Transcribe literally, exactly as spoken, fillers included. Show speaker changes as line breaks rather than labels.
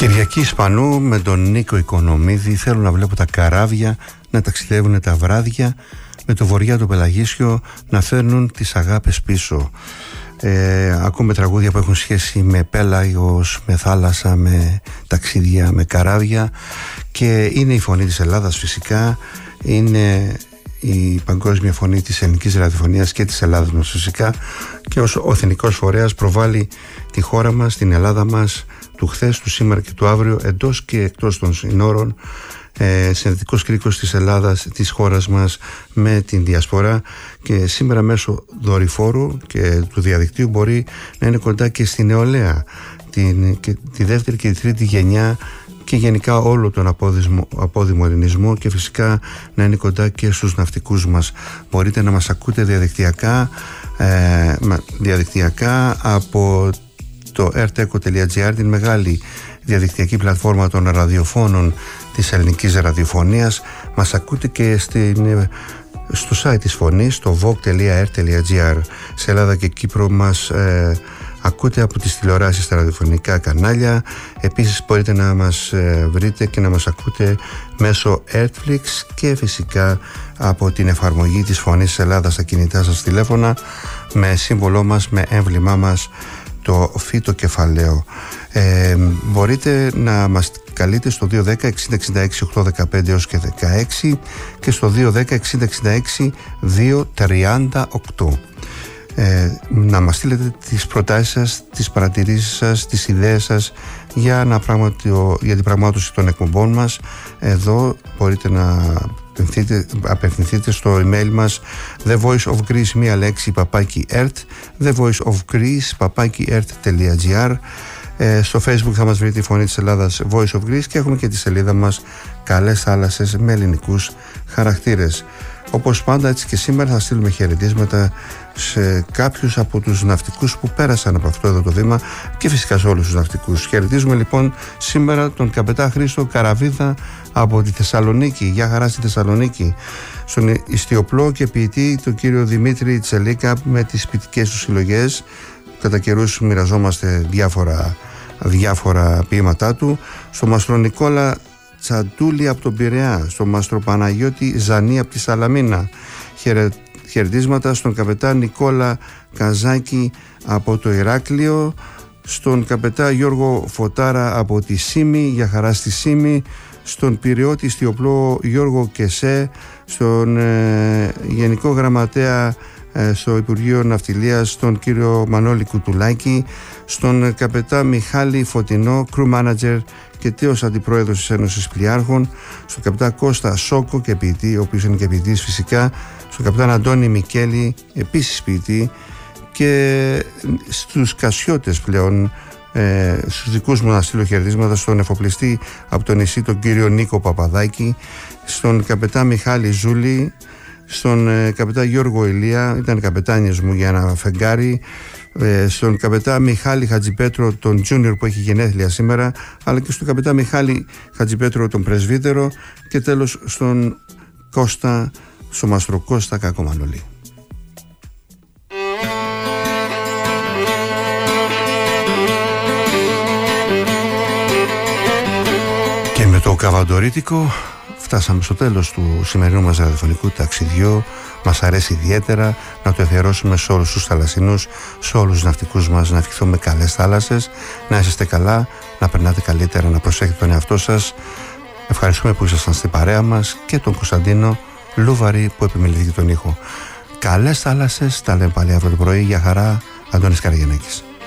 Κυριακή Ισπανού με τον Νίκο Οικονομίδη. Θέλω να βλέπω τα καράβια να ταξιδεύουν τα βράδια, με το βοριά το Πελαγίσιο να φέρνουν τις αγάπες πίσω. Ε, ακούμε τραγούδια που έχουν σχέση με πέλαγος, με θάλασσα, με ταξίδια, με καράβια, και είναι η φωνή της Ελλάδας φυσικά, είναι η παγκόσμια φωνή της ελληνικής ραδιοφωνίας και της Ελλάδας μας φυσικά, και ως ο εθνικός φορέας προβάλλει τη χώρα μας, την Ελλάδα μας, του χθες, του σήμερα και του αύριο, εντός και εκτός των συνόρων, ε, συνδετικός κρίκος της Ελλάδας, της χώρας μας με την διασπορά, και σήμερα μέσω δορυφόρου και του διαδικτύου μπορεί να είναι κοντά και στη νεολαία, την, και τη δεύτερη και τη τρίτη γενιά, και γενικά όλο τον απόδημο, απόδημο ελληνισμό, και φυσικά να είναι κοντά και στους ναυτικούς μας. Μπορείτε να μας ακούτε διαδικτυακά, ε, διαδικτυακά από το erteco τελεία gr, την μεγάλη διαδικτυακή πλατφόρμα των ραδιοφώνων της ελληνικής ραδιοφωνίας. Μας ακούτε και στην, στο site της φωνής, στο vogue τελεία r τελεία gr. Σε Ελλάδα και Κύπρο μας ε, ακούτε από τις τηλεοράσεις, στα ραδιοφωνικά κανάλια. Επίσης μπορείτε να μας ε, βρείτε και να μας ακούτε μέσω Airflix, και φυσικά από την εφαρμογή της Φωνής της Ελλάδας στα κινητά σας τηλέφωνα, με σύμβολό μας, με έμβλημά μας, το φύτο κεφαλαίο. Ε, μπορείτε να μας καλείτε στο δύο ένα μηδέν εξήντα εξήντα έξι οκτακόσια δεκαπέντε έως και δεκαέξι, και στο δύο ένα μηδέν εξήντα εξήντα έξι διακόσια τριάντα οκτώ. Ε, να μας στείλετε τις προτάσεις σας, τις παρατηρήσεις σας, τις ιδέες σας για, να πραγματι... για την πραγμάτωση των εκπομπών μας. Εδώ μπορείτε να απευθυνθείτε, απευθυνθείτε στο email μας The Voice of Greece, μία λέξη, παπάκι ert, The Voice of Greece παπάκι ert τελεία gr. ε, στο Facebook θα μας βρείτε η Φωνή της Ελλάδας, Voice of Greece, και έχουμε και τη σελίδα μας Καλές Θάλασσες με ελληνικούς χαρακτήρες. Όπως πάντα, έτσι και σήμερα θα στείλουμε χαιρετίσματα σε κάποιους από τους ναυτικούς που πέρασαν από αυτό εδώ το βήμα, και φυσικά σε όλους τους ναυτικούς. Χαιρετίζουμε λοιπόν σήμερα τον καπετάν Χρήστο Καραβίδα από τη Θεσσαλονίκη. Γεια χαρά στη Θεσσαλονίκη. Στον ιστιοπλό και ποιητή τον κύριο Δημήτρη Τσελίκα με τις ποιητικές του συλλογές. Κατά καιρούς μοιραζόμαστε διάφορα, διάφορα ποίηματά του. Στο μαστρό Νικόλα Τσαντούλη από τον Πειραιά, στο μαστρό Παναγιώτη Ζανή από τη Σαλαμίνα. Χαιρε, χαιρετίσματα στον καπετάν Νικόλα Καζάκη από το Ηράκλειο, στον καπετάν Γιώργο Φωτάρα από τη Σύμη, για χαρά στη Σύμη, στον Πειριώτη ιστιοπλό Γιώργο Κεσέ, στον ε, Γενικό Γραμματέα ε, στο Υπουργείο Ναυτιλίας τον κύριο Μανώλη Κουτουλάκη, στον καπετάν Μιχάλη Φωτεινό, crew manager και τέος αντιπρόεδρος της Ένωσης Πλοιάρχων, στον καπετάν Κώστα Σόκο και ποιητή, ο οποίος είναι και ποιητής φυσικά, στον καπετάν Αντώνη Μικέλη, επίσης ποιητή, και στους Κασιώτες πλέον, ε, στους δικούς μου να στείλω χαιρετίσματα, στον εφοπλιστή από το νησί τον κύριο Νίκο Παπαδάκη, στον καπετάν Μιχάλη Ζούλη, στον ε, καπετάν Γιώργο Ηλία, ήταν καπετάνιος μου για ένα φεγγάρι, ε, στον καπετάν Μιχάλη Χατζιπέτρο τον Τζούνιορ που έχει γενέθλια σήμερα, αλλά και στον καπετάν Μιχάλη Χατζιπέτρο τον πρεσβύτερο, και τέλος στον Κώστα, στον μαστρο Κώστα Κακομανολή. Και με το καβαντορίτικο φτάσαμε στο τέλος του σημερινού μας ραδιοφωνικού ταξιδιού. Μας αρέσει ιδιαίτερα να το αφιερώσουμε σε όλους τους θαλασσινούς, σε όλους τους ναυτικούς μας, να ευχηθούμε καλές θάλασσες, να είσαστε καλά, να περνάτε καλύτερα, να προσέχετε τον εαυτό σας. Ευχαριστούμε που ήσασταν στην παρέα μας, και τον Κωνσταντίνο Λούβαρη που επιμελήθηκε τον ήχο. Καλές θάλασσες, τα λέμε πάλι αύριο το πρωί. Για χαρά, Αντώνης Καραγενέκης.